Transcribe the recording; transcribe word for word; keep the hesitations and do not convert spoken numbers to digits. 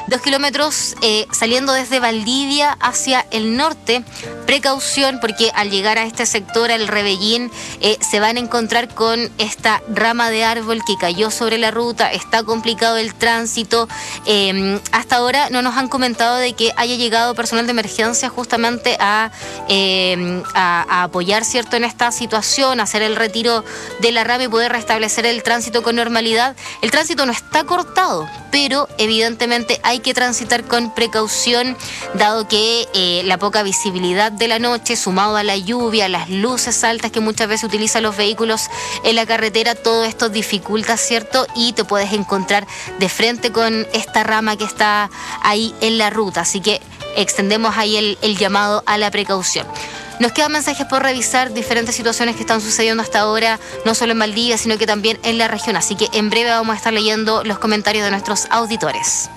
Dos kilómetros eh, saliendo desde Valdivia hacia el norte. Precaución porque al llegar a este sector, al Rebellín, eh, se van a encontrar con esta rama de árbol que cayó sobre la ruta. Está complicado el tránsito. Eh, hasta ahora no nos han comentado de que haya llegado personal de emergencia justamente a, eh, a, a apoyar, ¿cierto?, en esta situación, hacer el retiro de la rama y poder restablecer el tránsito con normalidad. El tránsito no está cortado, pero evidentemente hay que transitar con precaución, dado que eh, la poca visibilidad de la noche, sumado a la lluvia, las luces altas que muchas veces utilizan los vehículos en la carretera, todo esto dificulta, ¿cierto? Y te puedes encontrar de frente con esta rama que está ahí en la ruta. Así que extendemos ahí el, el llamado a la precaución. Nos quedan mensajes por revisar, diferentes situaciones que están sucediendo hasta ahora, no solo en Valdivia, sino que también en la región. Así que en breve vamos a estar leyendo los comentarios de nuestros auditores.